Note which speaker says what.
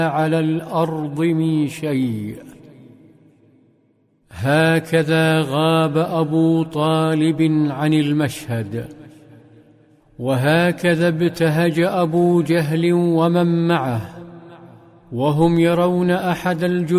Speaker 1: على الأرض من شيء. هكذا غاب أبو طالب عن المشهد، وهكذا ابتهج أبو جهل ومن معه، وهم يرون أحد الجنود